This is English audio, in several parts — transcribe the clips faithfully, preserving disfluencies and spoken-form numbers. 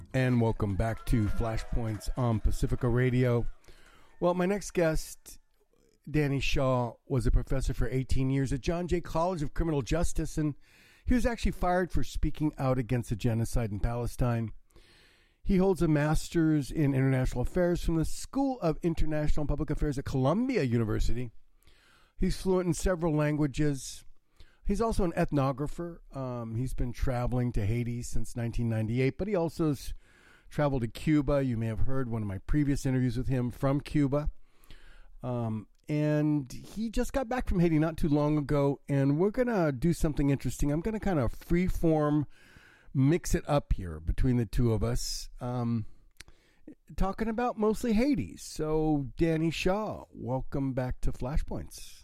And welcome back to Flashpoints on Pacifica Radio. Well, my next guest, Danny Shaw, was a professor for eighteen years at John Jay College of Criminal Justice, and he was actually fired for speaking out against the genocide in Palestine. He holds a master's in international affairs from the School of International and Public Affairs at Columbia University. He's fluent in several languages. He's also an ethnographer. Um, he's been traveling to Haiti since nineteen ninety-eight, but he also has traveled to Cuba. You may have heard one of my previous interviews with him from Cuba. Um, and he just got back from Haiti not too long ago, and we're going to do something interesting. I'm going to kind of freeform, mix it up here between the two of us, um, talking about mostly Haiti. So, Danny Shaw, welcome back to Flashpoints.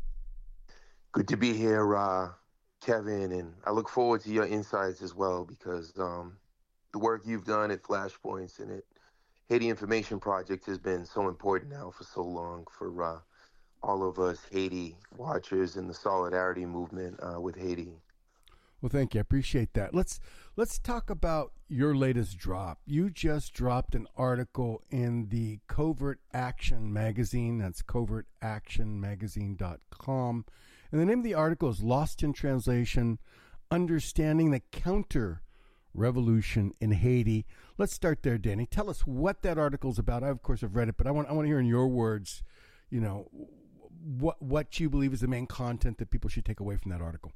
Good to be here, uh, Kevin, and I look forward to your insights as well, because um, the work you've done at Flashpoints and at Haiti Information Project has been so important now for so long for uh, all of us Haiti watchers and the solidarity movement uh, with Haiti. Well, thank you. I appreciate that. Let's let's talk about your latest drop. You just dropped an article in the Covert Action magazine. That's covert action magazine dot com. And the name of the article is Lost in Translation, Understanding the Counter-Revolution in Haiti. Let's start there, Danny. Tell us what that article is about. I, of course, have read it, but I want I want to hear in your words, you know, what what you believe is the main content that people should take away from that article.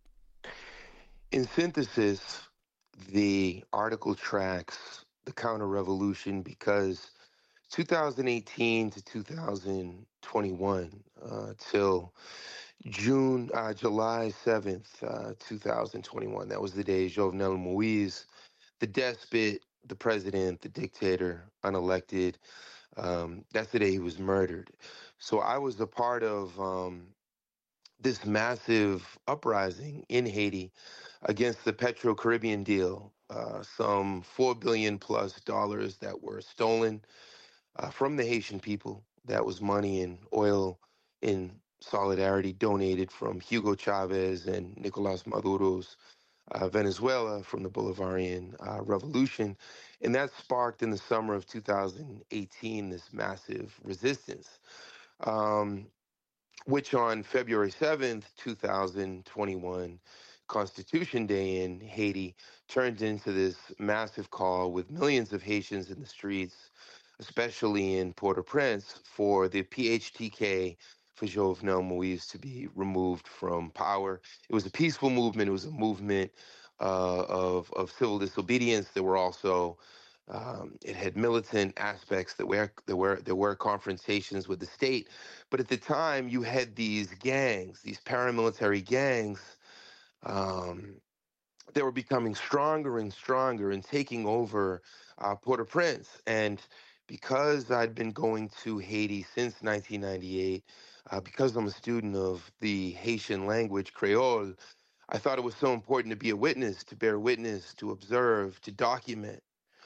In synthesis, the article tracks the counter-revolution because two thousand eighteen to two thousand twenty-one, uh, till June, uh, July seventh, uh, two thousand twenty-one, that was the day Jovenel Moise, the despot, the president, the dictator, unelected, um, that's the day he was murdered. So I was a part of um, this massive uprising in Haiti against the Petro-Caribbean deal, uh, some four billion plus dollars that were stolen uh, from the Haitian people. That was money and oil in solidarity donated from Hugo Chavez and Nicolas Maduro's uh, Venezuela from the Bolivarian uh, Revolution. And that sparked in the summer of two thousand eighteen this massive resistance. Um, which on February seventh, two thousand twenty-one, Constitution Day in Haiti, turned into this massive call with millions of Haitians in the streets, especially in Port-au-Prince, for the P H T K, for Jovenel Moise to be removed from power. It was a peaceful movement. It was a movement uh, of, of civil disobedience. There were also Um, it had militant aspects that were there were there were confrontations with the state, but at the time you had these gangs, these paramilitary gangs. Um, they were becoming stronger and stronger and taking over uh, Port-au-Prince. And because I'd been going to Haiti since nineteen ninety-eight, uh, because I'm a student of the Haitian language, Creole, I thought it was so important to be a witness, to bear witness, to observe, to document.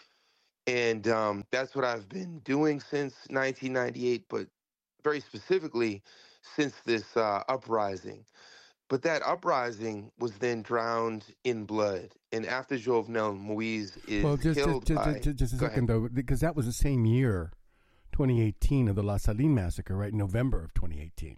And um, that's what I've been doing since nineteen ninety-eight, but very specifically since this uh, uprising. But that uprising was then drowned in blood. And after Jovenel Moise is well, just, killed just, by... just, just a Go second, ahead. though, because that was the same year, twenty eighteen, of the La Saline massacre, right? November of twenty eighteen.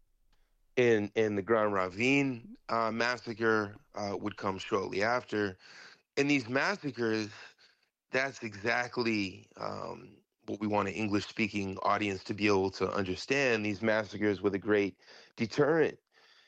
And, and the Grand Ravine uh, massacre uh, would come shortly after. And these massacres... That's exactly um, what we want an English-speaking audience to be able to understand. These massacres were the great deterrent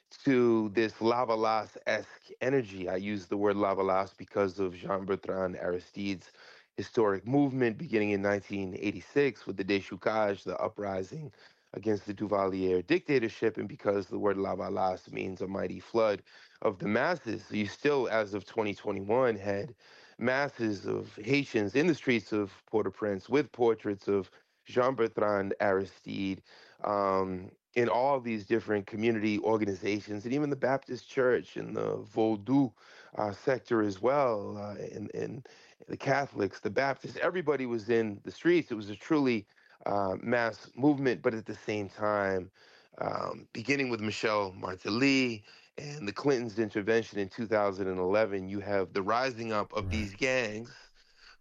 to this Lavalas-esque energy. I use the word Lavalas because of Jean-Bertrand Aristide's historic movement beginning in nineteen eighty-six with the Déchoucage, the uprising against the Duvalier dictatorship, and because the word Lavalas means a mighty flood of the masses. So you still, as of twenty twenty-one, had masses of Haitians in the streets of Port-au-Prince with portraits of Jean-Bertrand Aristide, um, in all these different community organizations, and even the Baptist Church and the Vodou uh, sector as well, uh, and, and the Catholics, the Baptists, everybody was in the streets. It was a truly uh, mass movement, but at the same time, um, beginning with Michel Martelly and the Clintons' intervention in two thousand eleven, you have the rising up of Right. these gangs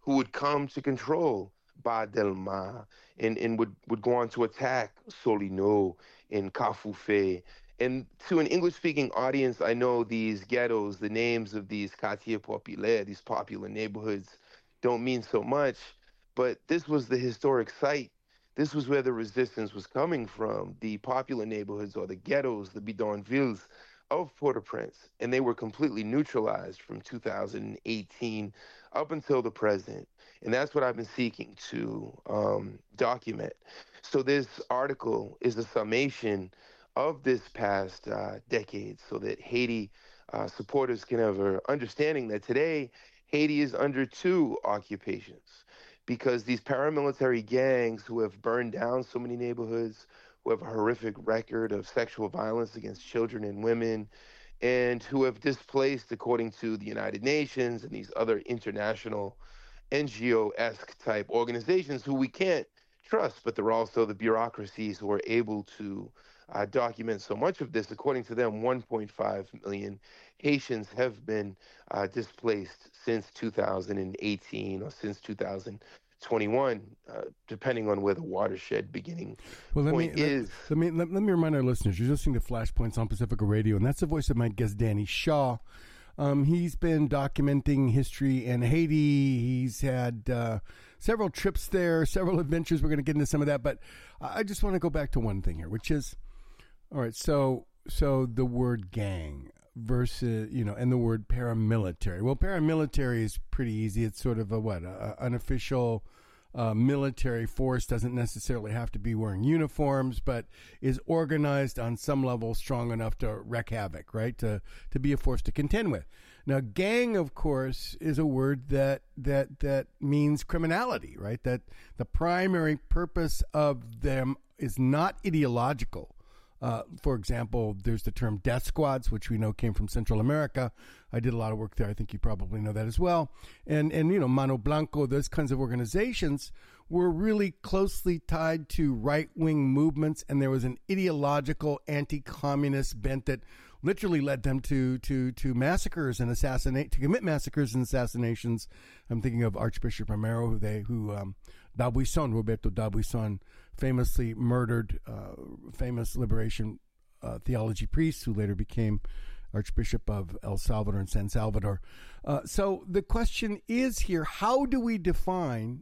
who would come to control Ba del Mar and, and would, would go on to attack Solino and Kafufe. And to an English speaking audience, I know these ghettos, the names of these quartiers populaires, these popular neighborhoods, don't mean so much, but this was the historic site. This was where the resistance was coming from, the popular neighborhoods or the ghettos, the bidonvilles of Port-au-Prince. And they were completely neutralized from two thousand eighteen up until the present. And that's what I've been seeking to um, document. So this article is a summation of this past uh, decade so that Haiti uh, supporters can have an understanding that today Haiti is under two occupations because these paramilitary gangs who have burned down so many neighborhoods, who have a horrific record of sexual violence against children and women, and who have displaced, according to the United Nations and these other international N G O-esque type organizations who we can't trust, but they're also the bureaucracies who are able to uh, document so much of this. According to them, one point five million Haitians have been uh, displaced since two thousand eighteen or since two thousand twenty-one, uh, depending on where the watershed beginning well, let point me, is. Let, let me let, let me remind our listeners, you're listening to Flashpoints on Pacifica Radio, and that's the voice of my guest, Danny Shaw. Um, he's been documenting history in Haiti. He's had uh, several trips there, several adventures. We're going to get into some of that, but I just want to go back to one thing here, which is, all right, so so the word gang versus, you know, and the word paramilitary. Well, paramilitary is pretty easy. It's sort of a, what, a, an official uh, military force, doesn't necessarily have to be wearing uniforms, but is organized on some level strong enough to wreak havoc, right, to, to be a force to contend with. Now, gang, of course, is a word that, that, that means criminality, right, that the primary purpose of them is not ideological. Uh, for example, there's the term death squads, which we know came from Central America. I did a lot of work there. I think you probably know that as well. And, and you know, Mano Blanco, those kinds of organizations were really closely tied to right-wing movements, and there was an ideological anti-communist bent that literally led them to to to massacres and assassinate to commit massacres and assassinations. I'm thinking of Archbishop Romero, who they who um, D'Aubuisson, Roberto D'Aubuisson, famously murdered, uh, famous liberation uh, theology priest who later became Archbishop of El Salvador and San Salvador. Uh, so the question is here: how do we define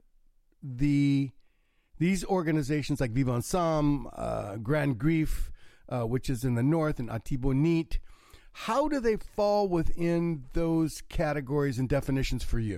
the these organizations like Vivre Ensemble, uh, Grand Griffe, uh, which is in the north, and Artibonite? How do they fall within those categories and definitions for you?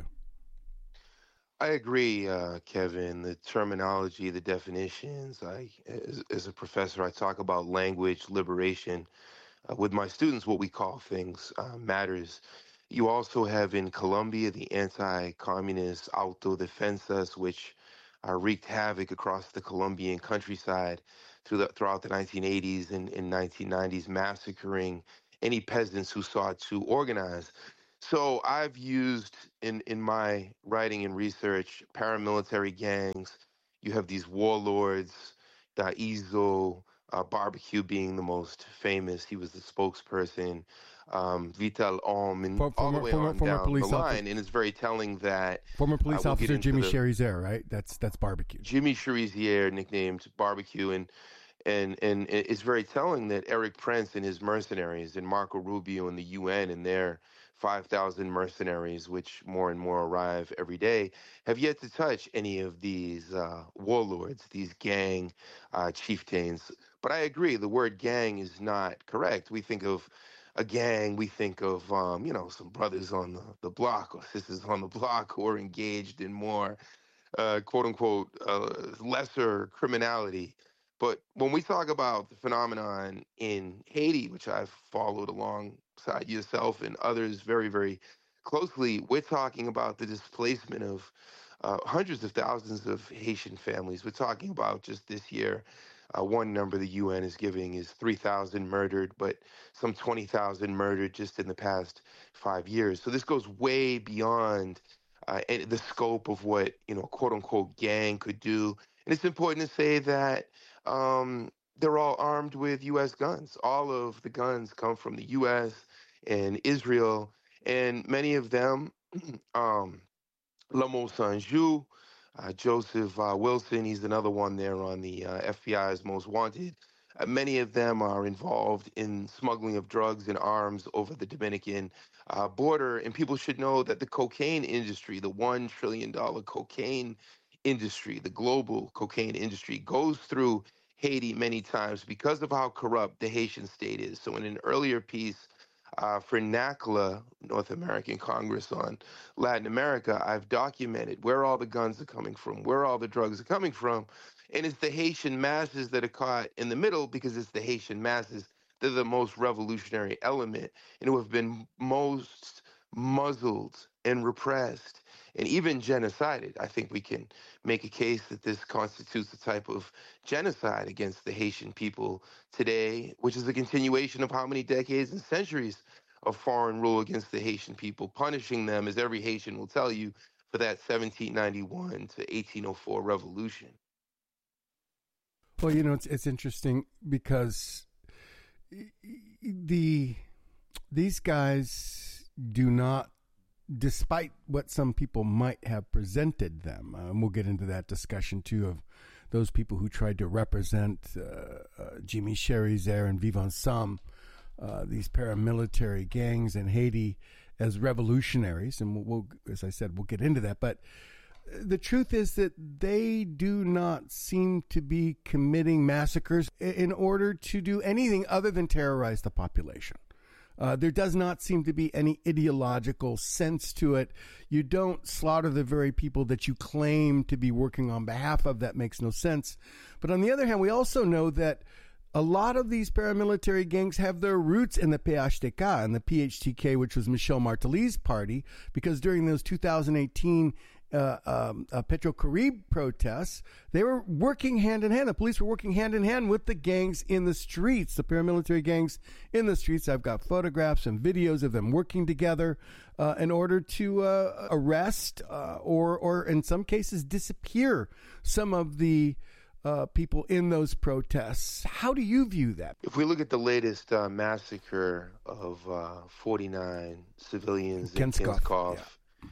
I agree, uh, Kevin. The terminology, the definitions. I, as, as a professor, I talk about language liberation. Uh, with my students, what we call things uh, matters. You also have in Colombia the anti-communist autodefensas, which uh, wreaked havoc across the Colombian countryside through the, throughout the nineteen eighties and, and nineteen nineties, massacring any peasants who sought to organize. So I've used in, in my writing and research paramilitary gangs. You have these warlords, Daizo, uh, Barbecue being the most famous. He was the spokesperson. Um, Vital Om, and For, all former, the way former, on former down police the officer, line. And it's very telling that former police uh, we'll officer Jimmy the, Cherizier, right? That's that's Barbecue. Jimmy Cherizier, nicknamed Barbecue, and and and it's very telling that Eric Prince and his mercenaries, and Marco Rubio and the U N and their five thousand mercenaries, which more and more arrive every day, have yet to touch any of these uh, warlords, these gang uh, chieftains. But I agree, the word gang is not correct. We think of a gang, we think of, um, you know, some brothers on the, the block or sisters on the block who are engaged in more uh, quote unquote, uh, lesser criminality. But when we talk about the phenomenon in Haiti, which I've followed alongside yourself and others very, very closely, we're talking about the displacement of uh, hundreds of thousands of Haitian families. We're talking about just this year, uh, one number the U N is giving is three thousand murdered, but some twenty thousand murdered just in the past five years. So this goes way beyond uh, and the scope of what, you know, quote unquote gang could do. And it's important to say that um, they're all armed with U S guns. All of the guns come from the U S and Israel, and many of them um, Lamont Sanju, uh, Joseph uh, Wilson, he's another one there on the uh, F B I's most wanted. Uh, many of them are involved in smuggling of drugs and arms over the Dominican uh, border. And people should know that the cocaine industry, the one trillion dollars cocaine industry, the global cocaine industry, goes through Haiti many times because of how corrupt the Haitian state is. So in an earlier piece uh, for NACLA, North American Congress on Latin America, I've documented where all the guns are coming from, where all the drugs are coming from. And it's the Haitian masses that are caught in the middle because it's the Haitian masses that are the most revolutionary element and who have been most muzzled and repressed and even genocided. I think we can make a case that this constitutes a type of genocide against the Haitian people today, which is a continuation of how many decades and centuries of foreign rule against the Haitian people, punishing them, as every Haitian will tell you, for that seventeen ninety-one to eighteen oh four revolution. Well, you know, it's it's interesting because the these guys do not, despite what some people might have presented them, uh, and we'll get into that discussion too of those people who tried to represent uh, uh, Jimmy Chérizier and Vivant Somme, uh, these paramilitary gangs in Haiti, as revolutionaries, and we'll, we'll, as I said, we'll get into that. But the truth is that they do not seem to be committing massacres in order to do anything other than terrorize the population. Uh, there does not seem to be any ideological sense to it. You don't slaughter the very people that you claim to be working on behalf of. That makes no sense. But on the other hand, we also know that a lot of these paramilitary gangs have their roots in the P H T K and the P H T K, which was Michel Martelly's party, because during those two thousand eighteen Uh, um, uh, Petro-Caribe protests, they were working hand in hand. The police were working hand in hand with the gangs in the streets, the paramilitary gangs in the streets. I've got photographs and videos of them working together uh, in order to uh, arrest uh, or, or in some cases, disappear some of the uh, people in those protests. How do you view that? If we look at the latest uh, massacre of uh, forty-nine civilians in Kinskov, yeah.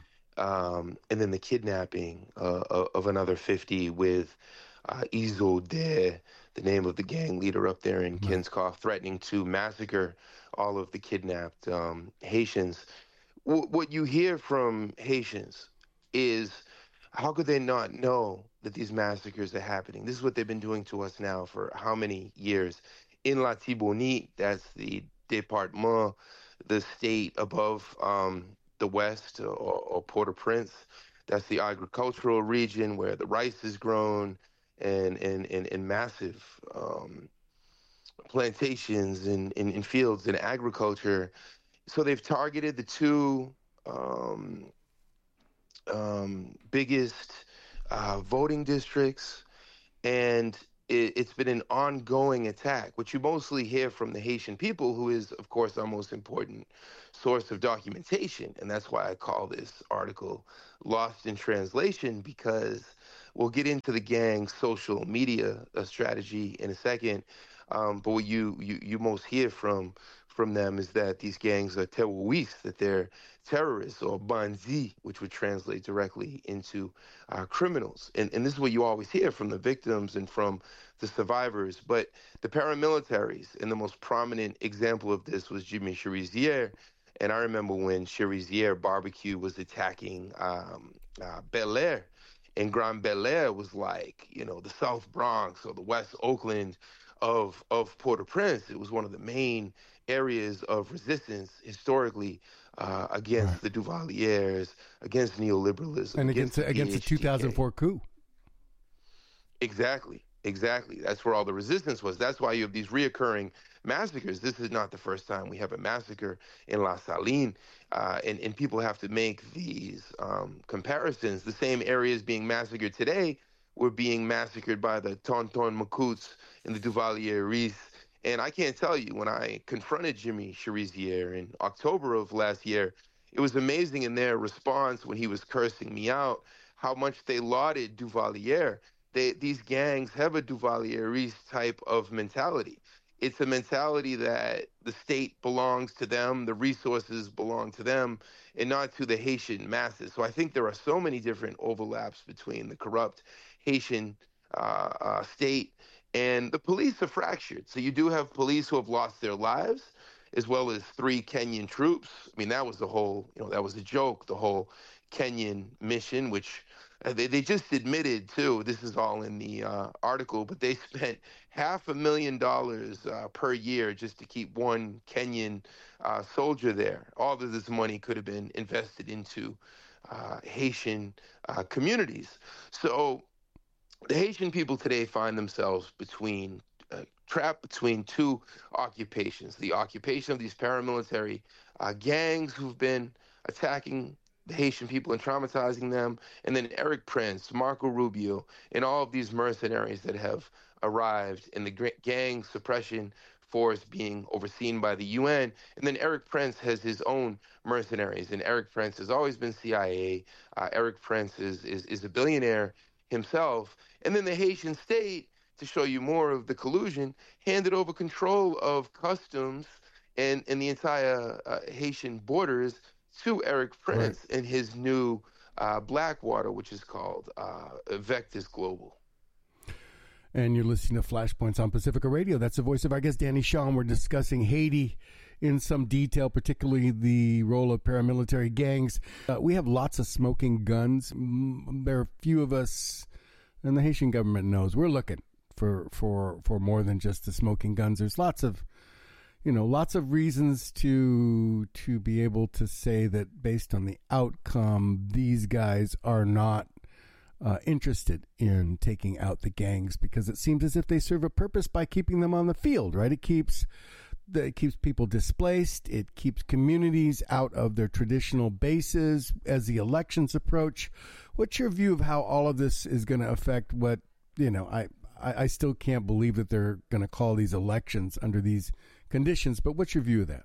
Um, and then the kidnapping uh, of another fifty with uh, Isolde, the name of the gang leader up there in Kinskov, threatening to massacre all of the kidnapped um, Haitians. W- what you hear from Haitians is, how could they not know that these massacres are happening? This is what they've been doing to us now for how many years? In La Tibonite, that's the département, the state above um, the West, or, or Port-au-Prince. That's the agricultural region where the rice is grown and and, and, and massive um, plantations and, and, and fields and agriculture. So they've targeted the two um, um, biggest uh, voting districts, and it, it's been an ongoing attack, which you mostly hear from the Haitian people, who is, of course, our most important source of documentation. And that's why I call this article Lost in Translation, because we'll get into the gang's social media uh, strategy in a second. Um, but what you, you, you most hear from from them is that these gangs are terroristes, that they're terrorists, or bandits, which would translate directly into uh, criminals. And, and this is what you always hear from the victims and from the survivors. But the paramilitaries, and the most prominent example of this was Jimmy Chérizier. And I remember when Chérizier Barbecue was attacking um, uh, Bel Air, and Grand Bel Air was like, you know, the South Bronx or the West Oakland of of Port-au-Prince. It was one of the main areas of resistance historically uh, against right. the Duvaliers, against neoliberalism, and against against, against the two thousand four coup. Exactly, exactly. That's where all the resistance was. That's why you have these reoccurring massacres. This is not the first time we have a massacre in La Saline, uh, and, and people have to make these um, comparisons. The same areas being massacred today were being massacred by the Tonton Macoutes and the Duvalieris. And I can't tell you, when I confronted Jimmy Chérizier in October of last year, it was amazing in their response when he was cursing me out, how much they lauded Duvalier. They, these gangs have a Duvalieris type of mentality. It's a mentality that the state belongs to them, the resources belong to them, and not to the Haitian masses. So I think there are so many different overlaps between the corrupt Haitian uh, uh, state and the police are fractured. So you do have police who have lost their lives, as well as three Kenyan troops. I mean, that was the whole, you know, that was a joke, the whole Kenyan mission, which uh, they, they just admitted too. This is all in the uh, article, but they spent half a million dollars uh, per year just to keep one Kenyan uh, soldier there. All of this money could have been invested into uh, Haitian uh, communities. So the Haitian people today find themselves between uh, trapped between two occupations: the occupation of these paramilitary uh, gangs who've been attacking the Haitian people and traumatizing them, and then Eric Prince, Marco Rubio, and all of these mercenaries that have arrived, in the gang suppression force being overseen by the U N. And then Eric Prince has his own mercenaries, and Eric Prince has always been C I A. Uh, Eric Prince is, is is a billionaire himself. And then the Haitian state, to show you more of the collusion, handed over control of customs and, and the entire uh, Haitian borders to Eric Prince Right. and his new uh, Blackwater, which is called uh, Vectis Global. And you're listening to Flashpoints on Pacifica Radio. That's the voice of our guest, Danny Shaw. We're discussing Haiti in some detail, particularly the role of paramilitary gangs. Uh, we have lots of smoking guns. There are few of us, and the Haitian government knows, we're looking for, for, for more than just the smoking guns. There's lots of, you know, lots of reasons to to be able to say that based on the outcome, these guys are not Uh, interested in taking out the gangs, because it seems as if they serve a purpose by keeping them on the field, right? It keeps the, it keeps people displaced. It keeps communities out of their traditional bases as the elections approach. What's your view of how all of this is going to affect what, you know, I, I, I still can't believe that they're going to call these elections under these conditions, but what's your view of that?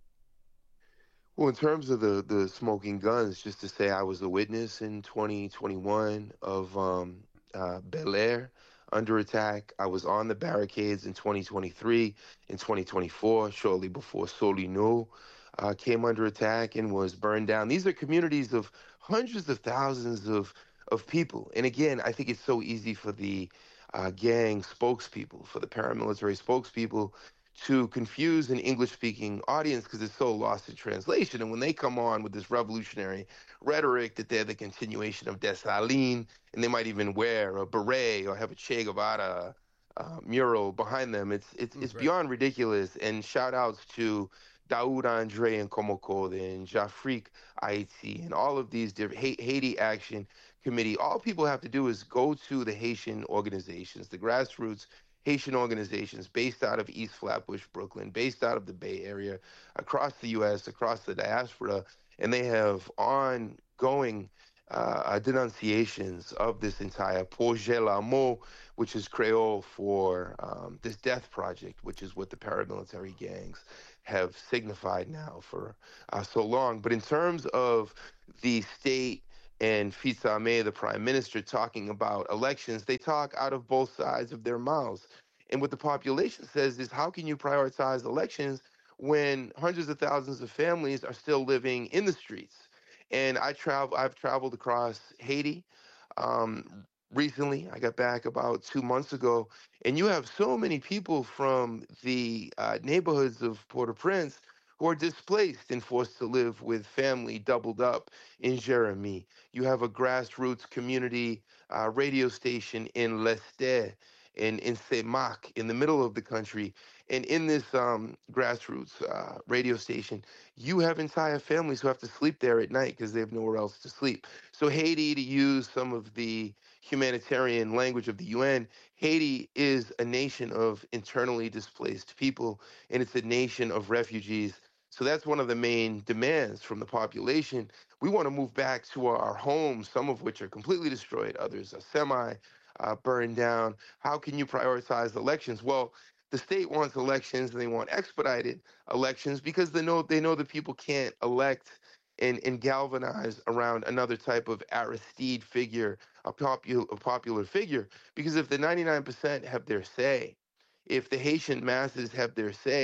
Well, in terms of the the smoking guns, just to say I was a witness in twenty twenty-one of um, uh, Bel Air under attack. I was on the barricades in twenty twenty-three, in twenty twenty-four, shortly before Solino uh, came under attack and was burned down. These are communities of hundreds of thousands of of people. And again, I think it's so easy for the uh, gang spokespeople, for the paramilitary spokespeople, to confuse an English-speaking audience because it's so lost in translation. And when they come on with this revolutionary rhetoric that they're the continuation of Dessalines, and they might even wear a beret or have a Che Guevara uh, mural behind them, it's it's it's Right. beyond ridiculous. And shout outs to Daoud Andre and Komokode and Jafrik Haiti and all of these different Haiti Action Committee. All people have to do is go to the Haitian organizations, the grassroots Haitian organizations based out of East Flatbush, Brooklyn, based out of the Bay Area, across the U S, across the diaspora, and they have ongoing uh, denunciations of this entire projet l'amour, which is Creole for um, this death project, which is what the paramilitary gangs have signified now for uh, so long. But in terms of the state and Fils-Aimé, the prime minister, talking about elections, they talk out of both sides of their mouths. And what the population says is, how can you prioritize elections when hundreds of thousands of families are still living in the streets? And I travel, I've traveled across Haiti um, recently. I got back about two months ago, and you have so many people from the uh, neighborhoods of Port-au-Prince who are displaced and forced to live with family doubled up in Jeremy. You have a grassroots community uh, radio station in Leste, in, in Semak, in the middle of the country. And in this um, grassroots uh, radio station, you have entire families who have to sleep there at night because they have nowhere else to sleep. So Haiti, to use some of the humanitarian language of the U N, Haiti is a nation of internally displaced people, and it's a nation of refugees. So that's one of the main demands from the population. We want to move back to our homes, some of which are completely destroyed, others are semi uh, burned down. How can you prioritize elections? Well, the state wants elections and they want expedited elections because they know they know the people can't elect and, and galvanize around another type of Aristide figure, a popular a popular figure. Because if the ninety-nine percent have their say, if the Haitian masses have their say,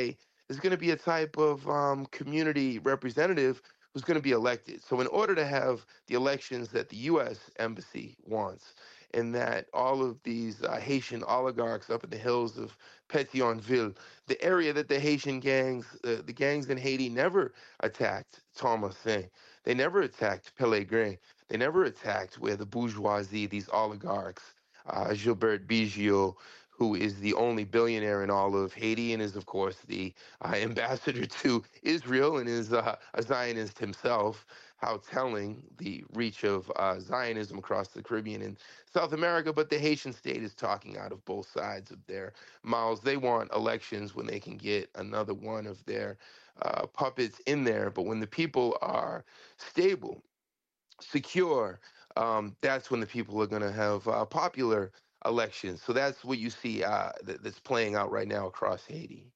there's going to be a type of um, community representative who's going to be elected. So in order to have the elections that the U S Embassy wants, and that all of these uh, Haitian oligarchs up in the hills of Pétionville, the area that the Haitian gangs, uh, the gangs in Haiti never attacked Thomasin. They never attacked Pellegrin. They never attacked where the bourgeoisie, these oligarchs, uh, Gilbert Biggio, who is the only billionaire in all of Haiti and is, of course, the uh, ambassador to Israel and is uh, a Zionist himself. How telling the reach of uh, Zionism across the Caribbean and South America. But the Haitian state is talking out of both sides of their mouths. They want elections when they can get another one of their uh, puppets in there. But when the people are stable, secure, um, that's when the people are going to have uh, popular elections. So that's what you see uh, th- that's playing out right now across Haiti.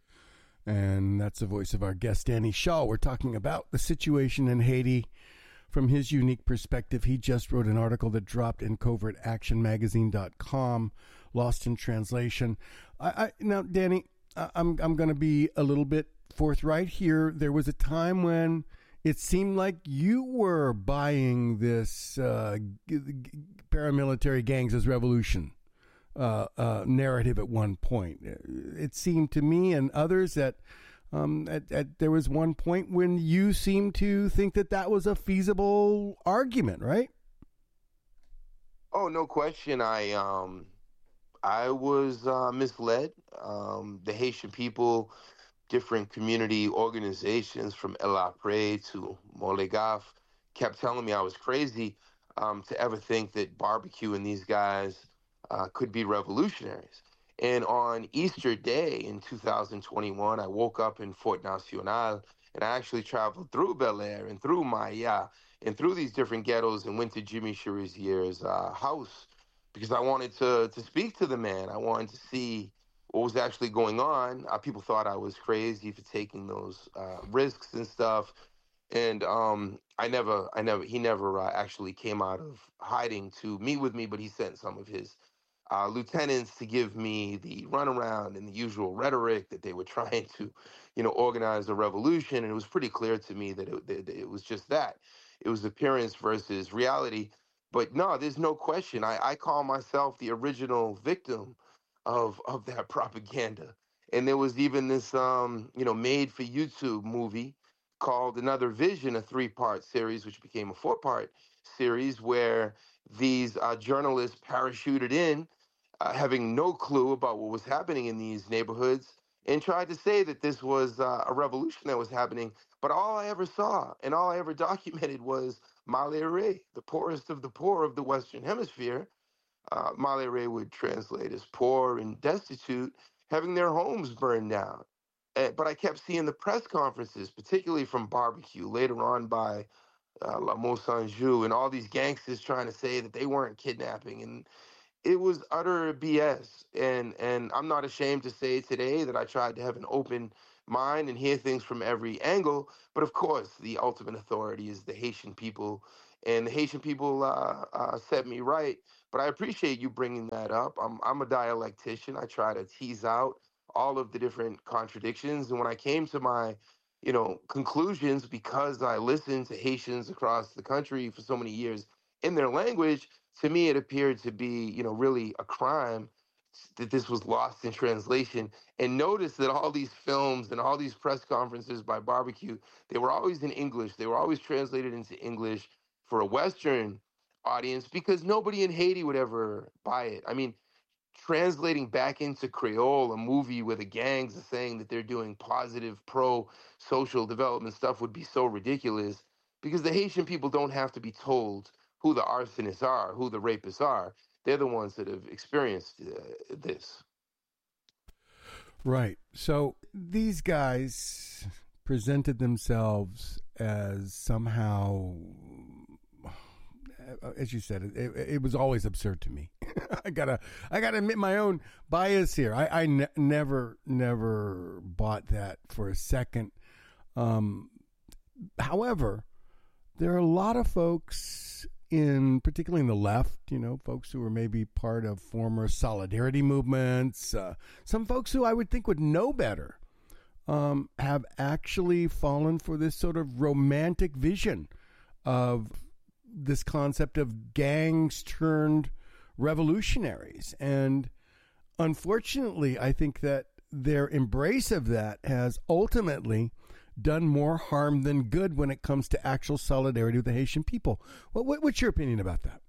And that's the voice of our guest, Danny Shaw. We're talking about the situation in Haiti from his unique perspective. He just wrote an article that dropped in covert action magazine dot com, lost in translation. I, I, now, Danny, I, I'm, I'm going to be a little bit forthright here. There was a time when it seemed like you were buying this uh, g- g- paramilitary gangs as revolution. Uh, uh, narrative at one point. It seemed to me and others that um, at, at, there was one point when you seemed to think that that was a feasible argument, right? Oh, no question. I um, I was uh, misled. Um, the Haitian people, different community organizations from El Apre to Molegaf, kept telling me I was crazy um, to ever think that barbecue and these guys Uh, could be revolutionaries. And on Easter Day in two thousand twenty-one, I woke up in Fort Nacional, and I actually traveled through Bel Air and through Maya and through these different ghettos and went to Jimmy Cherizier's uh, house because I wanted to to speak to the man. I wanted to see what was actually going on. Uh, people thought I was crazy for taking those uh, risks and stuff. And um, I never, I never, he never uh, actually came out of hiding to meet with me, but he sent some of his uh, lieutenants to give me the runaround and the usual rhetoric that they were trying to, you know, organize a revolution. And it was pretty clear to me that it, that it was just that. It was appearance versus reality. But no, there's no question. I, I call myself the original victim of of that propaganda. And there was even this, um, you know, made for YouTube movie called Another Vision, a three-part series, which became a four-part series, where these uh, journalists parachuted in, uh, having no clue about what was happening in these neighborhoods, and tried to say that this was uh, a revolution that was happening. But all I ever saw and all I ever documented was Malere, the poorest of the poor of the Western Hemisphere. Uh, Malere would translate as poor and destitute, having their homes burned down. Uh, but I kept seeing the press conferences, particularly from Barbecue, later on by uh, La Sanju, and all these gangsters trying to say that they weren't kidnapping. And it was utter B S. And and I'm not ashamed to say today that I tried to have an open mind and hear things from every angle. But of course, the ultimate authority is the Haitian people, and the Haitian people uh, uh, set me right. But I appreciate you bringing that up. I'm I'm a dialectician. I try to tease out all of the different contradictions. And when I came to my, you know, conclusions, because I listened to Haitians across the country for so many years in their language, to me, it appeared to be, you know, really a crime that this was lost in translation. And notice that all these films and all these press conferences by Barbecue, they were always in English. They were always translated into English for a Western audience because nobody in Haiti would ever buy it. I mean, translating back into Creole, a movie where the gangs are saying that they're doing positive pro-social development stuff would be so ridiculous because the Haitian people don't have to be told who the arsonists are, who the rapists are. They're the ones that have experienced uh, this. Right. So these guys presented themselves as somehow, as you said, it, it, it was always absurd to me. I gotta, I gotta admit my own bias here. I, I ne- never, never bought that for a second. Um, however, there are a lot of folks in, particularly in the left, you know, folks who are maybe part of former solidarity movements, uh, some folks who I would think would know better, um, have actually fallen for this sort of romantic vision of this concept of gangs turned revolutionaries. And unfortunately, I think that their embrace of that has ultimately done more harm than good when it comes to actual solidarity with the Haitian people. What, what, what's your opinion about that?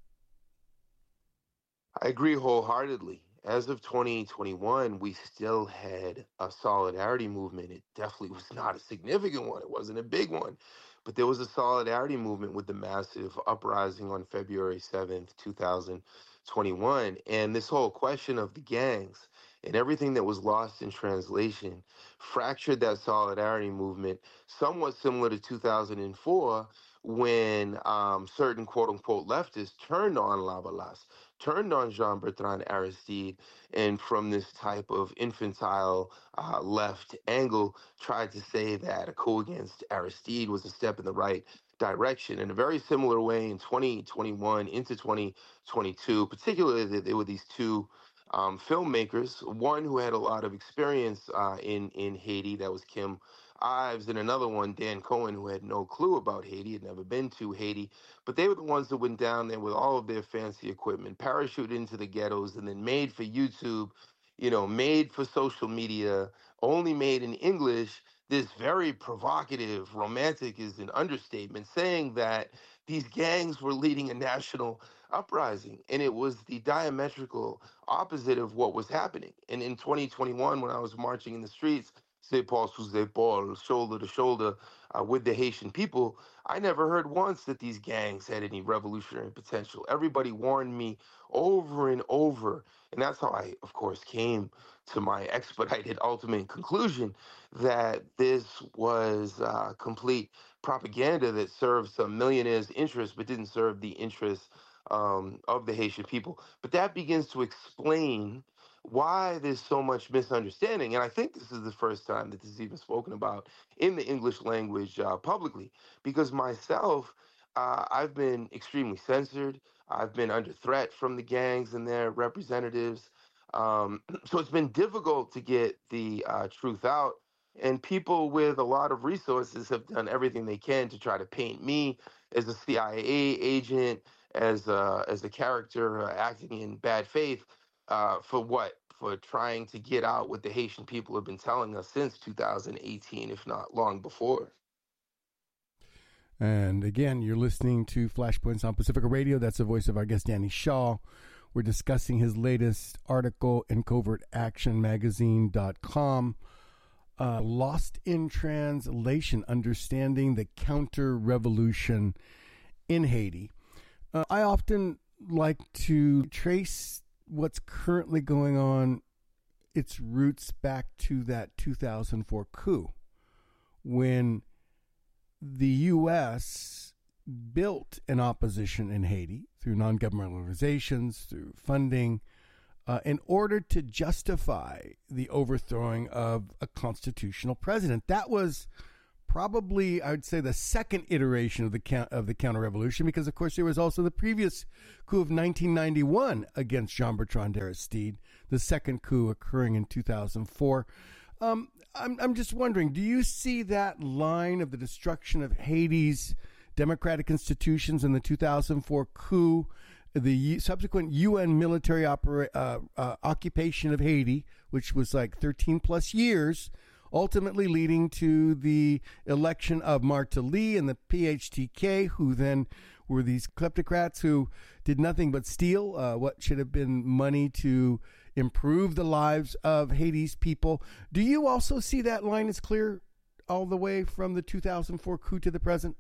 I agree wholeheartedly. As of twenty twenty-one, we still had a solidarity movement. It definitely was not a significant one. It wasn't a big one, but there was a solidarity movement with the massive uprising on February seventh, two thousand twenty-one. And this whole question of the gangs and everything that was lost in translation fractured that solidarity movement, somewhat similar to two thousand four when um, certain quote unquote leftists turned on Lavalas, turned on Jean Bertrand Aristide, and from this type of infantile uh, left angle, tried to say that a coup against Aristide was a step in the right direction. In a very similar way, in twenty twenty-one into twenty twenty-two, particularly that there were these two um, filmmakers, one who had a lot of experience uh, in, in Haiti, that was Kim Ives, and another one, Dan Cohen, who had no clue about Haiti, had never been to Haiti. But they were the ones that went down there with all of their fancy equipment, parachuted into the ghettos, and then made for YouTube, you know, made for social media, only made in English, this very provocative, romantic is an understatement, saying that these gangs were leading a national uprising. And it was the diametrical opposite of what was happening. And in twenty twenty-one, when I was marching in the streets, Paul sous Paul, shoulder to shoulder uh, with the Haitian people, I never heard once that these gangs had any revolutionary potential. Everybody warned me over and over. And that's how I, of course, came to my expedited ultimate conclusion that this was uh, complete propaganda that served some millionaires' interests but didn't serve the interests um, of the Haitian people. But that begins to explain why there's so much misunderstanding. And I think this is the first time that this is even spoken about in the English language uh, publicly, because myself, uh, I've been extremely censored. I've been under threat from the gangs and their representatives. Um, so it's been difficult to get the uh, truth out. And people with a lot of resources have done everything they can to try to paint me as a C I A agent, as a, as a character uh, acting in bad faith. Uh, for what? For trying to get out what the Haitian people have been telling us since two thousand eighteen, if not long before. And again, you're listening to Flashpoints on Pacifica Radio. That's the voice of our guest, Danny Shaw. We're discussing his latest article in covert action magazine dot com, uh, Lost in Translation, Understanding the Counter-Revolution in Haiti. Uh, I often like to trace what's currently going on, its roots back to that two thousand four coup, when the U S built an opposition in Haiti through non-governmental organizations, through funding, uh, in order to justify the overthrowing of a constitutional president. That was probably, I would say, the second iteration of the count, of the counter-revolution, because, of course, there was also the previous coup of nineteen ninety-one against Jean-Bertrand Aristide, the second coup occurring in two thousand four. Um, I'm, I'm just wondering, do you see that line of the destruction of Haiti's democratic institutions in the two thousand four coup, the subsequent U N military opera, uh, uh, occupation of Haiti, which was like thirteen plus years, ultimately leading to the election of Martelly and the P H T K, who then were these kleptocrats who did nothing but steal uh, what should have been money to improve the lives of Haiti's people. Do you also see that line is clear all the way from the two thousand four coup to the present?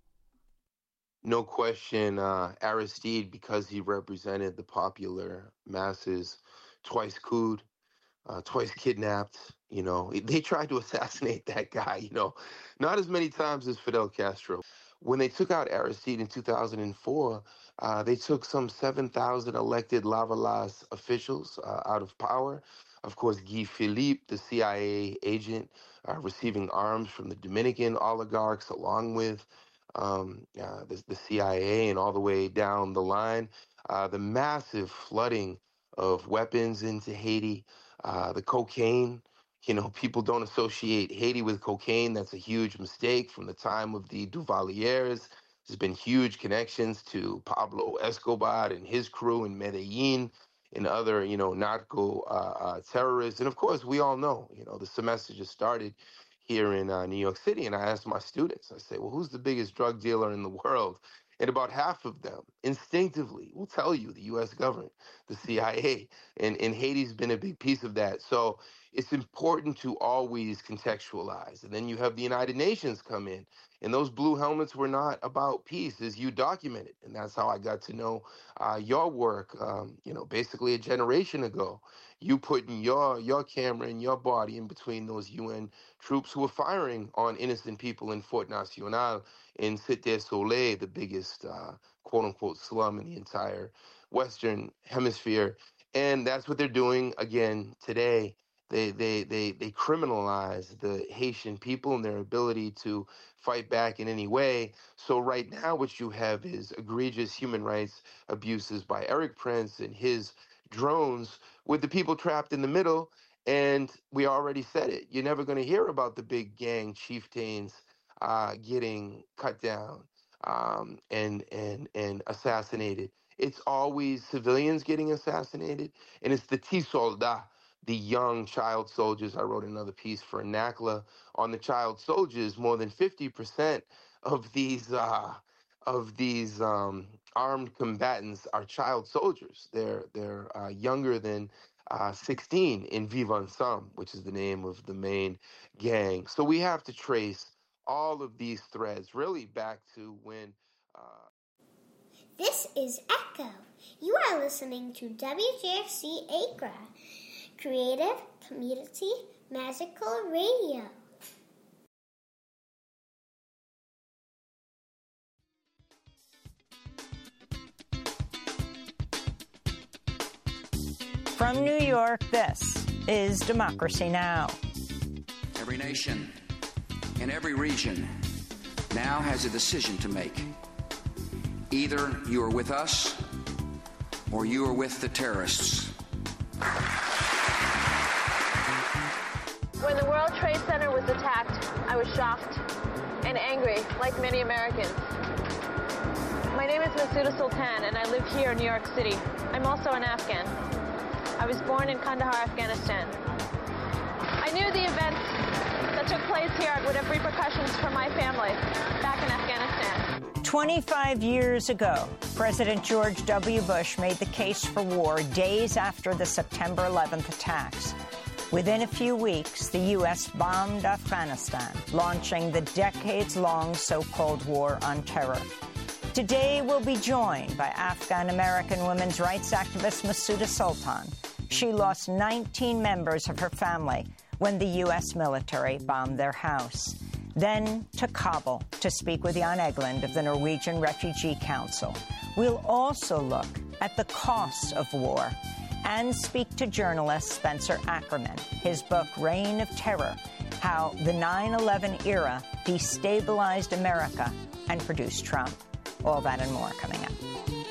No question, uh, Aristide, because he represented the popular masses, twice couped, uh, twice kidnapped. You know, they tried to assassinate that guy, you know, not as many times as Fidel Castro. When they took out Aristide in two thousand four, uh, they took some seven thousand elected Lavalas officials uh, out of power. Of course, Guy Philippe, the C I A agent, uh, receiving arms from the Dominican oligarchs, along with um, uh, the, the C I A, and all the way down the line. Uh, the massive flooding of weapons into Haiti, uh, the cocaine You know, people don't associate Haiti with cocaine. That's a huge mistake. From the time of the Duvaliers, there's been huge connections to Pablo Escobar and his crew in Medellin and other, you know, narco uh, uh, terrorists. And of course, we all know, you know, the semester just started here in uh, New York City. And I asked my students, I say, well, who's the biggest drug dealer in the world? And about half of them instinctively will tell you the U S government, the C I A. And, and Haiti's been a big piece of that. So it's important to always contextualize. And then you have the United Nations come in. And those blue helmets were not about peace, as you documented. And that's how I got to know uh, your work, um, you know, basically a generation ago. You putting your your camera and your body in between those U N troops who were firing on innocent people in Fort Nacional in Cité Soleil, the biggest uh, quote-unquote slum in the entire Western Hemisphere. And that's what they're doing again today. They, they they they criminalize the Haitian people and their ability to fight back in any way. So right now what you have is egregious human rights abuses by Erik Prince and his drones with the people trapped in the middle. And we already said it. You're never going to hear about the big gang chieftains uh, getting cut down um, and and and assassinated. It's always civilians getting assassinated, and it's the T soldat, the young child soldiers. I wrote another piece for N A C L A on the child soldiers. More than fifty percent of these uh, of these um, armed combatants are child soldiers. They're they're uh, younger than uh, sixteen in Vive Ensemble, which is the name of the main gang. So we have to trace all of these threads really back to when. Uh... This is Echo. You are listening to W J F C Accra. Creative, community, magical radio. From New York, this is Democracy Now! Every nation in every region now has a decision to make. Either you are with us or you are with the terrorists. When the World Trade Center was attacked, I was shocked and angry, like many Americans. My name is Masouda Sultan, and I live here in New York City. I'm also an Afghan. I was born in Kandahar, Afghanistan. I knew the events that took place here would have repercussions for my family back in Afghanistan. twenty-five years ago, President George W. Bush made the case for war days after the September eleventh attacks. Within a few weeks, the U S bombed Afghanistan, launching the decades-long so-called War on Terror. Today, we'll be joined by Afghan-American women's rights activist Masouda Sultan. She lost nineteen members of her family when the U S military bombed their house. Then to Kabul to speak with Jan Egeland of the Norwegian Refugee Council. We'll also look at the costs of war and speak to journalist Spencer Ackerman. His book, Reign of Terror, How the nine eleven Era Destabilized America and Produced Trump. All that and more coming up.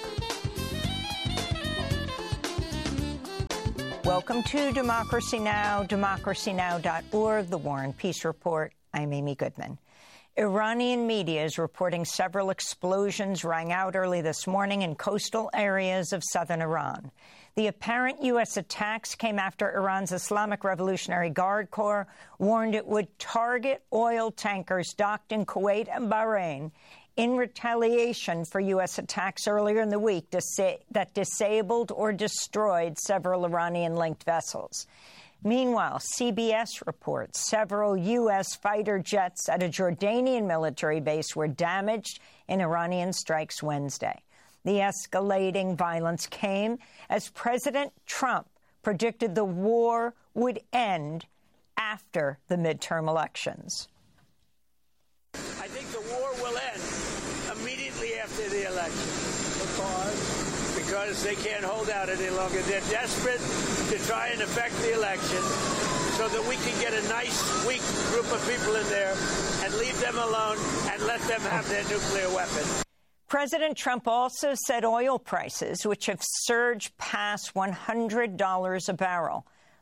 Welcome to Democracy Now!, democracy now dot org, the War and Peace Report. I'm Amy Goodman. Iranian media is reporting several explosions rang out early this morning in coastal areas of southern Iran. The apparent U S attacks came after Iran's Islamic Revolutionary Guard Corps warned it would target oil tankers docked in Kuwait and Bahrain in retaliation for U S attacks earlier in the week that disabled or destroyed several Iranian-linked vessels. Meanwhile, C B S reports several U S fighter jets at a Jordanian military base were damaged in Iranian strikes Wednesday. The escalating violence came as President Trump predicted the war would end after the midterm elections. I think the war will end immediately after the election. Because? Because they can't hold out any longer. They're desperate to try and affect the election so that we can get a nice, weak group of people in there and leave them alone and let them have their nuclear weapon. President Trump also said oil prices, which have surged past one hundred dollars a barrel,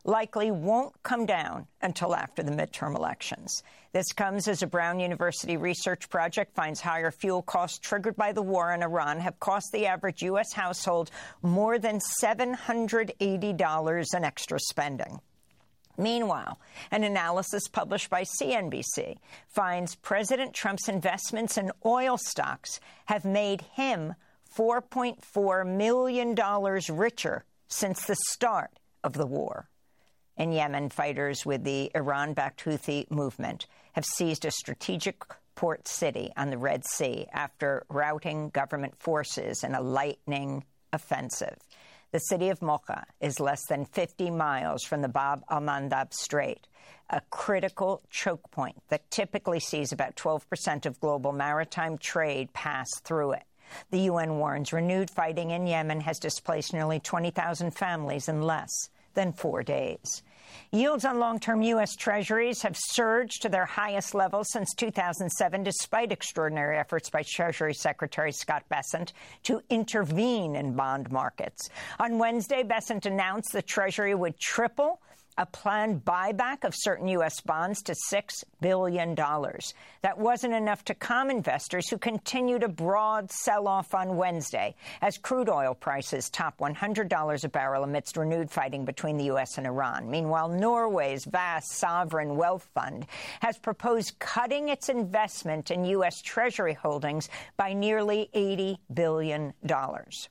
likely won't come down until after the midterm elections. This comes as a Brown University research project finds higher fuel costs triggered by the war in Iran have cost the average U S household more than seven hundred eighty dollars in extra spending. Meanwhile, an analysis published by C N B C finds President Trump's investments in oil stocks have made him four point four million dollars richer since the start of the war. In Yemen, fighters with the Iran-backed Houthi movement have seized a strategic port city on the Red Sea after routing government forces in a lightning offensive. The city of Mocha is less than fifty miles from the Bab al-Mandab Strait, a critical choke point that typically sees about twelve percent of global maritime trade pass through it. The U N warns renewed fighting in Yemen has displaced nearly twenty thousand families in less than four days. Yields on long-term U S Treasuries have surged to their highest level since two thousand seven, despite extraordinary efforts by Treasury Secretary Scott Bessent to intervene in bond markets. On Wednesday, Bessent announced the Treasury would triple a planned buyback of certain U S bonds to six billion dollars. That wasn't enough to calm investors who continued a broad sell-off on Wednesday as crude oil prices top one hundred dollars a barrel amidst renewed fighting between the U S and Iran. Meanwhile, Norway's vast sovereign wealth fund has proposed cutting its investment in U S Treasury holdings by nearly eighty billion dollars.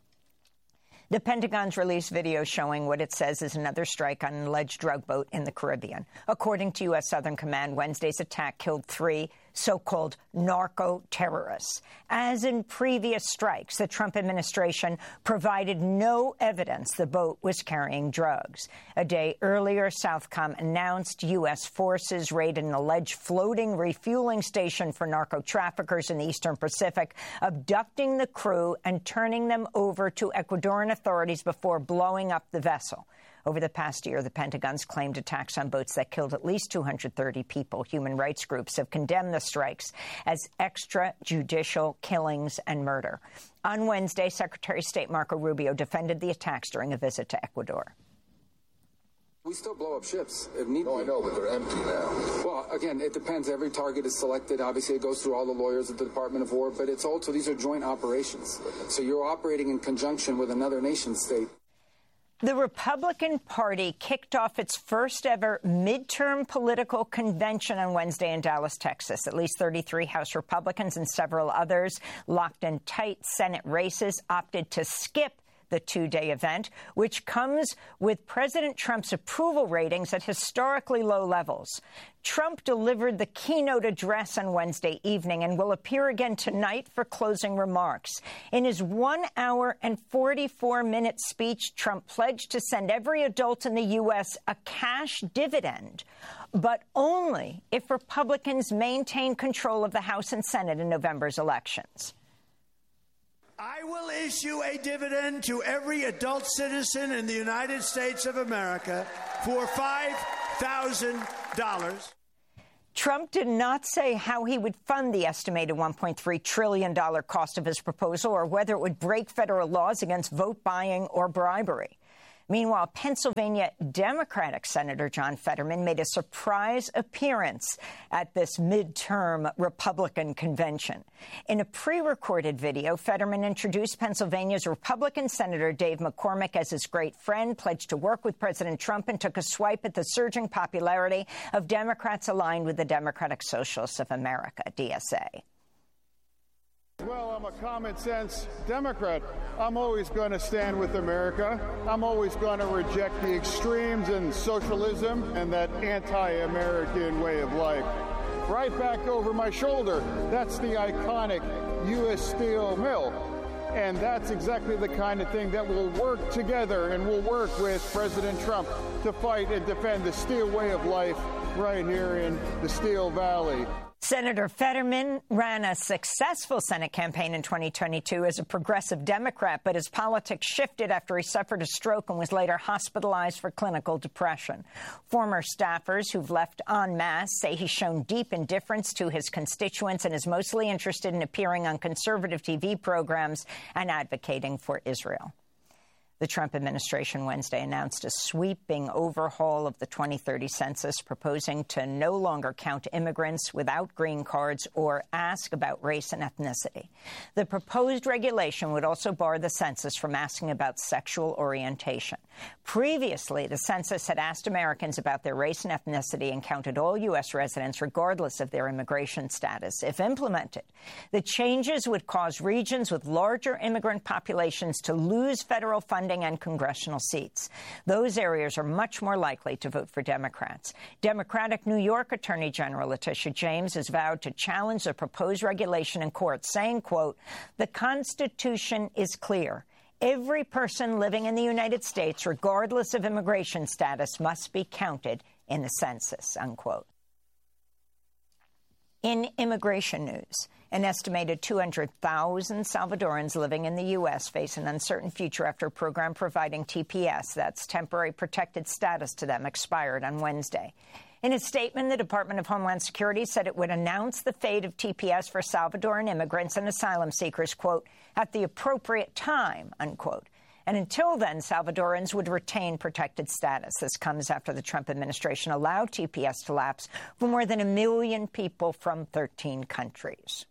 The Pentagon's released video showing what it says is another strike on an alleged drug boat in the Caribbean. According to U S Southern Command, Wednesday's attack killed three so-called narco-terrorists. As in previous strikes, the Trump administration provided no evidence the boat was carrying drugs. A day earlier, Southcom announced U S forces raided an alleged floating refueling station for narco-traffickers in the Eastern Pacific, abducting the crew and turning them over to Ecuadorian authorities before blowing up the vessel. Over the past year, the Pentagon's claimed attacks on boats that killed at least two hundred thirty people. Human rights groups have condemned the strikes as extrajudicial killings and murder. On Wednesday, Secretary of State Marco Rubio defended the attacks during a visit to Ecuador. We still blow up ships if need be. No, I know, but they're empty now. Well, again, it depends. Every target is selected. Obviously, it goes through all the lawyers at the Department of War, but it's also, these are joint operations. So you're operating in conjunction with another nation state. The Republican Party kicked off its first ever midterm political convention on Wednesday in Dallas, Texas. At least thirty-three House Republicans and several others locked in tight Senate races opted to skip the two-day event, which comes with President Trump's approval ratings at historically low levels. Trump delivered the keynote address on Wednesday evening and will appear again tonight for closing remarks. In his one hour and forty-four minute speech, Trump pledged to send every adult in the U S a cash dividend, but only if Republicans maintain control of the House and Senate in November's elections. I will issue a dividend to every adult citizen in the United States of America for five thousand dollars. Trump did not say how he would fund the estimated one point three trillion dollars cost of his proposal or whether it would break federal laws against vote buying or bribery. Meanwhile, Pennsylvania Democratic Senator John Fetterman made a surprise appearance at this midterm Republican convention. In a pre-recorded video, Fetterman introduced Pennsylvania's Republican Senator Dave McCormick as his great friend, pledged to work with President Trump, and took a swipe at the surging popularity of Democrats aligned with the Democratic Socialists of America, D S A. Well, I'm a common sense Democrat. I'm always going to stand with America. I'm always going to reject the extremes and socialism and that anti-American way of life. Right back over my shoulder, that's the iconic U S Steel mill. And that's exactly the kind of thing that will work together and will work with President Trump to fight and defend the steel way of life right here in the Steel Valley. Senator Fetterman ran a successful Senate campaign in twenty twenty-two as a progressive Democrat, but his politics shifted after he suffered a stroke and was later hospitalized for clinical depression. Former staffers who've left en masse say he's shown deep indifference to his constituents and is mostly interested in appearing on conservative T V programs and advocating for Israel. The Trump administration Wednesday announced a sweeping overhaul of the twenty thirty census, proposing to no longer count immigrants without green cards or ask about race and ethnicity. The proposed regulation would also bar the census from asking about sexual orientation. Previously, the census had asked Americans about their race and ethnicity and counted all U S residents regardless of their immigration status. If implemented, the changes would cause regions with larger immigrant populations to lose federal funding and congressional seats. Those areas are much more likely to vote for Democrats. Democratic New York Attorney General Letitia James has vowed to challenge the proposed regulation in court, saying, quote, "The Constitution is clear. Every person living in the United States, regardless of immigration status, must be counted in the census," unquote. In immigration news, an estimated two hundred thousand Salvadorans living in the U S face an uncertain future after a program providing T P S, that's temporary protected status, to them expired on Wednesday. In a statement, the Department of Homeland Security said it would announce the fate of T P S for Salvadoran immigrants and asylum seekers, quote, "at the appropriate time," unquote. And until then, Salvadorans would retain protected status. This comes after the Trump administration allowed T P S to lapse for more than a million people from thirteen countries.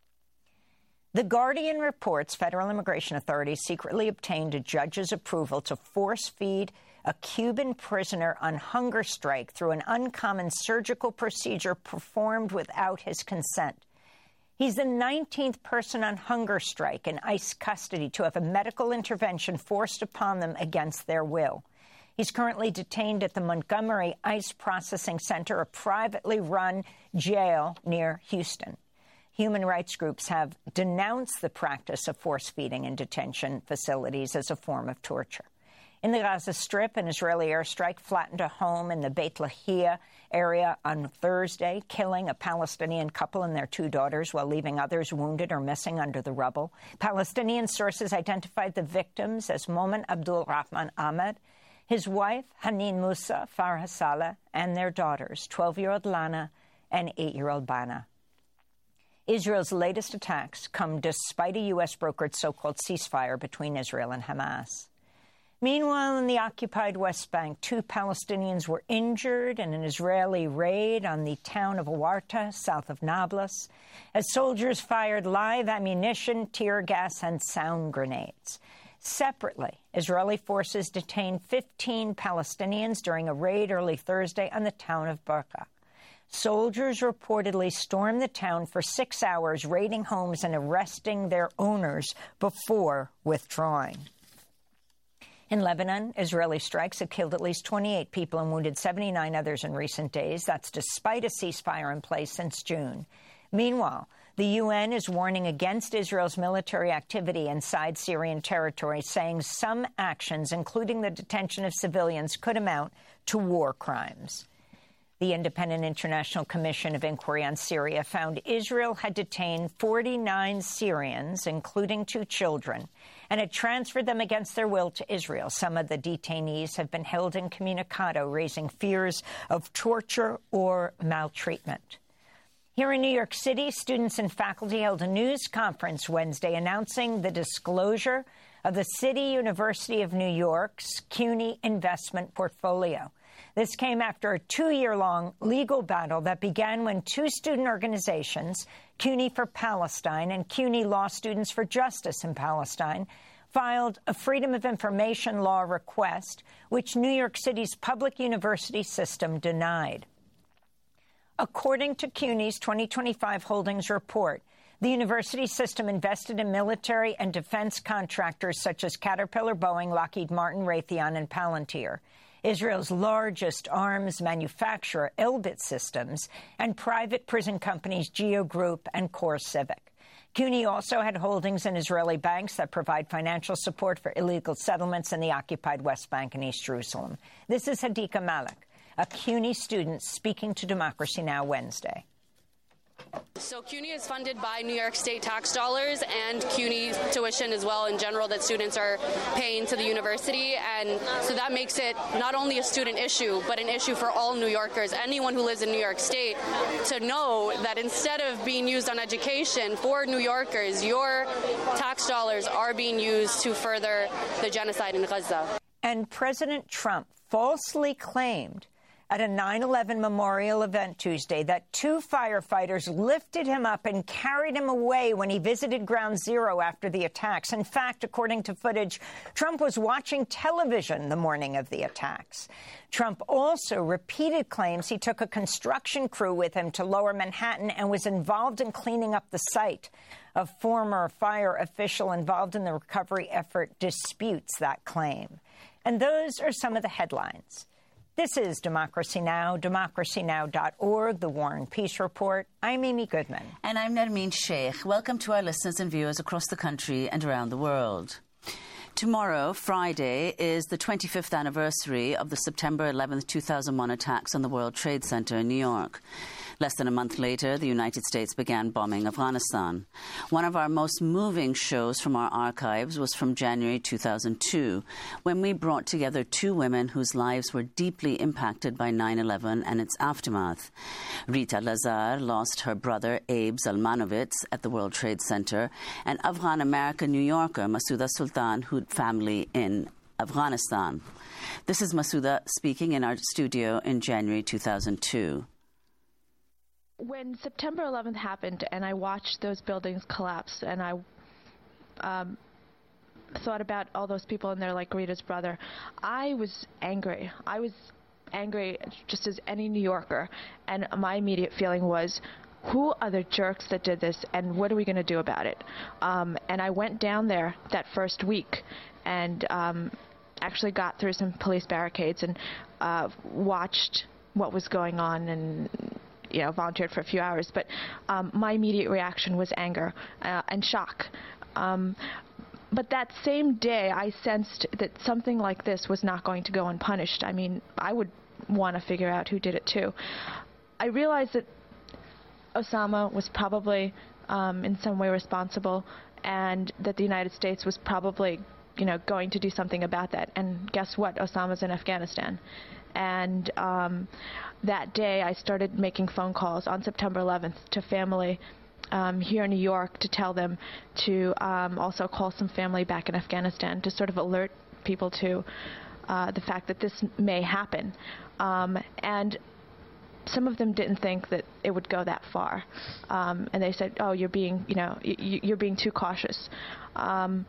The Guardian reports federal immigration authorities secretly obtained a judge's approval to force-feed a Cuban prisoner on hunger strike through an uncommon surgical procedure performed without his consent. He's the nineteenth person on hunger strike in ICE custody to have a medical intervention forced upon them against their will. He's currently detained at the Montgomery ICE Processing Center, a privately run jail near Houston. Human rights groups have denounced the practice of force-feeding in detention facilities as a form of torture. In the Gaza Strip, an Israeli airstrike flattened a home in the Beit Lahia area on Thursday, killing a Palestinian couple and their two daughters while leaving others wounded or missing under the rubble. Palestinian sources identified the victims as Momen Abdul Rahman Ahmed, his wife Hanin Musa Farha Saleh, and their daughters, twelve-year-old Lana and eight-year-old Bana. Israel's latest attacks come despite a U S-brokered so-called ceasefire between Israel and Hamas. Meanwhile, in the occupied West Bank, two Palestinians were injured in an Israeli raid on the town of Awarta, south of Nablus, as soldiers fired live ammunition, tear gas, and sound grenades. Separately, Israeli forces detained fifteen Palestinians during a raid early Thursday on the town of Bekaa. Soldiers reportedly stormed the town for six hours, raiding homes and arresting their owners before withdrawing. In Lebanon, Israeli strikes have killed at least twenty-eight people and wounded seventy-nine others in recent days. That's despite a ceasefire in place since June. Meanwhile, the U N is warning against Israel's military activity inside Syrian territory, saying some actions, including the detention of civilians, could amount to war crimes. The Independent International Commission of Inquiry on Syria found Israel had detained forty-nine Syrians, including two children, and had transferred them against their will to Israel. Some of the detainees have been held incommunicado, raising fears of torture or maltreatment. Here in New York City, students and faculty held a news conference Wednesday announcing the disclosure of the City University of New York's CUNY investment portfolio. This came after a two-year-long legal battle that began when two student organizations, CUNY for Palestine and CUNY Law Students for Justice in Palestine, filed a Freedom of Information law request, which New York City's public university system denied. According to CUNY's twenty twenty-five Holdings Report, the university system invested in military and defense contractors such as Caterpillar, Boeing, Lockheed Martin, Raytheon, and Palantir, Israel's largest arms manufacturer, Elbit Systems, and private prison companies Geo Group and CoreCivic. CUNY also had holdings in Israeli banks that provide financial support for illegal settlements in the occupied West Bank and East Jerusalem. This is Hadika Malik, a CUNY student speaking to Democracy Now! Wednesday. So CUNY is funded by New York State tax dollars and CUNY tuition as well in general that students are paying to the university. And so that makes it not only a student issue, but an issue for all New Yorkers, anyone who lives in New York State, to know that instead of being used on education for New Yorkers, your tax dollars are being used to further the genocide in Gaza. And President Trump falsely claimed at a nine eleven memorial event Tuesday that two firefighters lifted him up and carried him away when he visited Ground Zero after the attacks. In fact, according to footage, Trump was watching television the morning of the attacks. Trump also repeated claims he took a construction crew with him to Lower Manhattan and was involved in cleaning up the site. A former fire official involved in the recovery effort disputes that claim. And those are some of the headlines. This is Democracy Now!, democracy now dot org, The War and Peace Report. I'm Amy Goodman. And I'm Nermeen Sheikh. Welcome to our listeners and viewers across the country and around the world. Tomorrow, Friday, is the twenty-fifth anniversary of the September eleventh, two thousand one attacks on the World Trade Center in New York. Less than a month later, the United States began bombing Afghanistan. One of our most moving shows from our archives was from January two thousand two, when we brought together two women whose lives were deeply impacted by nine eleven and its aftermath. Rita Lazar lost her brother, Abe Zalmanovitz, at the World Trade Center, and Afghan-American New Yorker Masouda Sultan, who had family in Afghanistan. This is Masouda speaking in our studio in January two thousand two. When September eleventh happened and I watched those buildings collapse and I um, thought about all those people in there like Rita's brother, I was angry. I was angry just as any New Yorker. And my immediate feeling was, who are the jerks that did this and what are we going to do about it? Um, and I went down there that first week and um, actually got through some police barricades and uh, watched what was going on and you know, volunteered for a few hours, but um, my immediate reaction was anger uh, and shock. Um, but that same day, I sensed that something like this was not going to go unpunished. I mean, I would want to figure out who did it too. I realized that Osama was probably um, in some way responsible, and that the United States was probably, you know, going to do something about that. And guess what? Osama's in Afghanistan. And um, that day, I started making phone calls on September eleventh to family um, here in New York to tell them to um, also call some family back in Afghanistan to sort of alert people to uh, the fact that this may happen. Um, and some of them didn't think that it would go that far. Um, and they said, oh, you're being, you know, y- you're being too cautious. Um,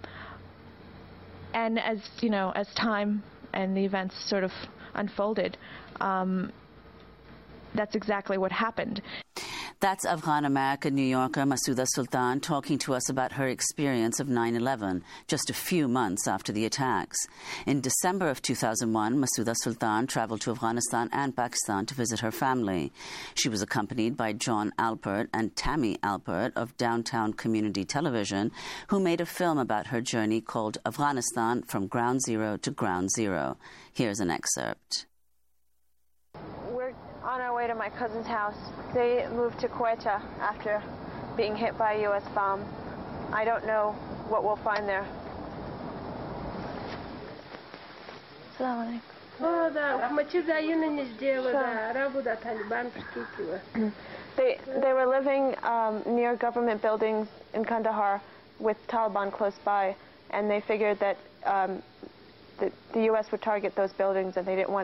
and as, you know, as time and the events sort of unfolded, um, that's exactly what happened. That's Afghan-American New Yorker Masouda Sultan talking to us about her experience of nine eleven, just a few months after the attacks. In December of two thousand one, Masouda Sultan traveled to Afghanistan and Pakistan to visit her family. She was accompanied by John Alpert and Tammy Alpert of Downtown Community Television, who made a film about her journey called Afghanistan from Ground Zero to Ground Zero. Here's an excerpt. On our way to my cousin's house. They moved to Quetta after being hit by a U S bomb. I don't know what we'll find there. Assalamu alaikum. They, they were living um, near government buildings in Kandahar with Taliban close by, and they figured that um, the, the U S would target those buildings and they didn't want